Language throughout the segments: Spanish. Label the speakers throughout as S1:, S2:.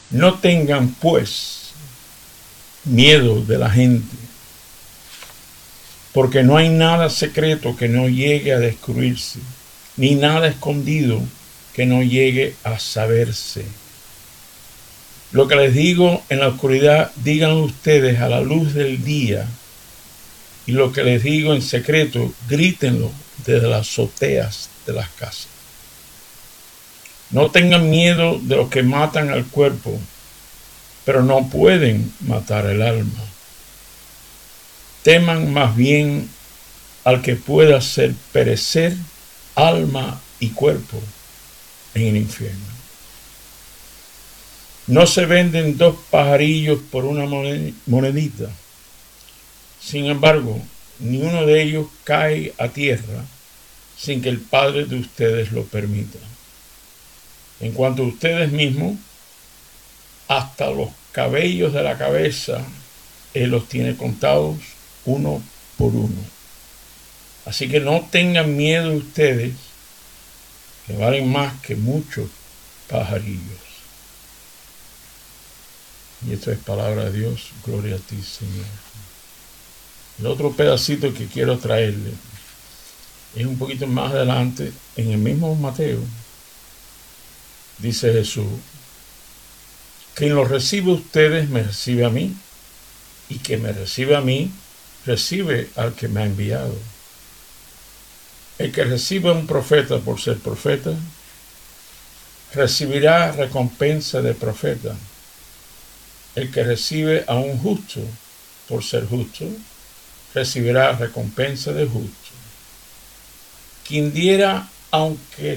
S1: No tengan, pues, miedo de la gente, porque no hay nada secreto que no llegue a descubrirse, ni nada escondido que no llegue a saberse. Lo que les digo en la oscuridad, díganlo ustedes a la luz del día, y lo que les digo en secreto, grítenlo desde las azoteas de las casas. No tengan miedo de los que matan al cuerpo, pero no pueden matar el alma. Teman más bien al que pueda hacer perecer alma y cuerpo en el infierno. No se venden dos pajarillos por una monedita. Sin embargo, ni uno de ellos cae a tierra sin que el Padre de ustedes lo permita. En cuanto a ustedes mismos, hasta los cabellos de la cabeza Él los tiene contados uno por uno. Así que no tengan miedo ustedes, que valen más que muchos pajarillos. Y esto es palabra de Dios. Gloria a ti, Señor. El otro pedacito que quiero traerle es un poquito más adelante, en el mismo Mateo. Dice Jesús: quien los recibe a ustedes me recibe a mí, y quien me recibe a mí recibe al que me ha enviado. El que recibe a un profeta por ser profeta recibirá recompensa de profeta. El que recibe a un justo por ser justo recibirá recompensa de justo. Quien diera, aunque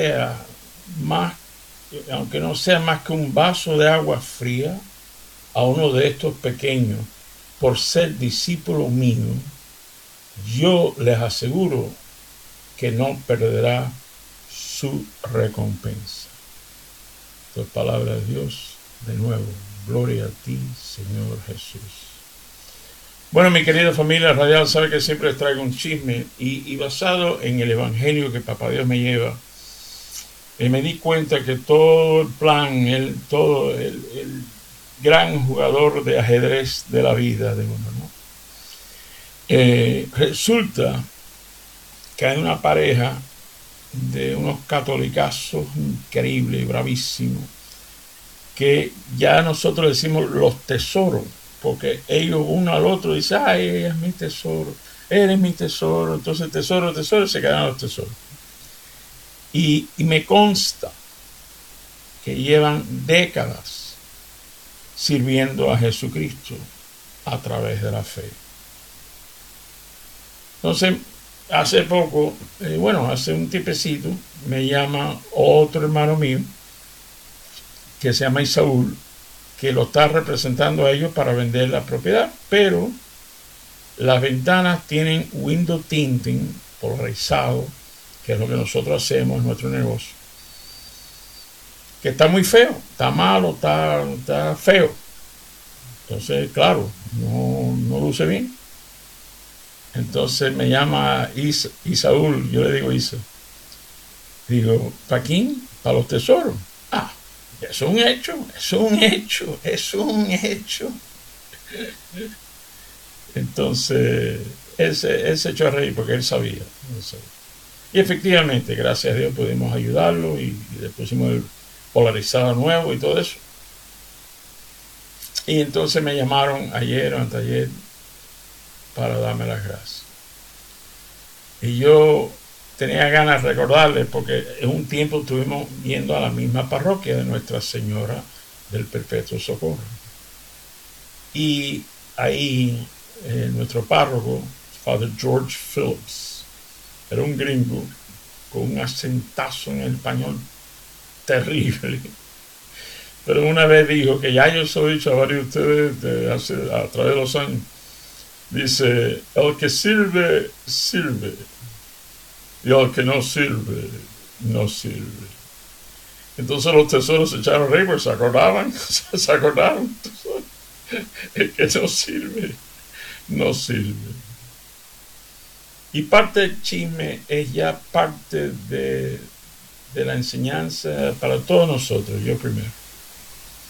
S1: no sea más que un vaso de agua fría a uno de estos pequeños por ser discípulo mío, yo les aseguro que no perderá su recompensa. Esto es palabra de Dios. De nuevo, gloria a ti, Señor Jesús. Bueno, mi querida familia radial, sabe que siempre les traigo un chisme y basado en el evangelio que Papá Dios me lleva, me di cuenta que todo el plan, el gran jugador de ajedrez de la vida de uno, ¿no? Resulta que hay una pareja de unos catolicazos increíbles, bravísimos, que ya nosotros decimos los tesoros, porque ellos uno al otro dicen: ay, ella es mi tesoro, eres mi tesoro. Entonces tesoro, se quedan los tesoros. Y me consta que llevan décadas sirviendo a Jesucristo a través de la fe. Entonces, hace poco, hace un tipecito, me llama otro hermano mío que se llama Isaúl, que lo está representando a ellos para vender la propiedad, pero las ventanas tienen window tinting polarizado, que es lo que nosotros hacemos en nuestro negocio, que está muy feo, está malo, está feo. Entonces, claro, no luce bien. Entonces me llama Isaúl, yo le digo Isa. Digo: ¿para quién? Para los tesoros. Ah, es un hecho. Entonces, él se echó a reír porque él sabía. Y efectivamente, gracias a Dios, pudimos ayudarlo y le pusimos el polarizado nuevo y todo eso. Y entonces me llamaron ayer o anteayer para darme las gracias. Y yo tenía ganas de recordarles, porque en un tiempo estuvimos yendo a la misma parroquia de Nuestra Señora del Perpetuo Socorro. Y ahí nuestro párroco, Father George Phillips, era un gringo con un acentazo en el español terrible. Pero una vez dijo, que ya yo se lo he dicho a varios de ustedes a través de los años, dice: el que sirve, sirve, y el que no sirve, no sirve. Entonces los tesoros se echaron a reír, porque se acordaron. El que no sirve, no sirve. Y parte del chisme es ya parte de la enseñanza para todos nosotros, yo primero.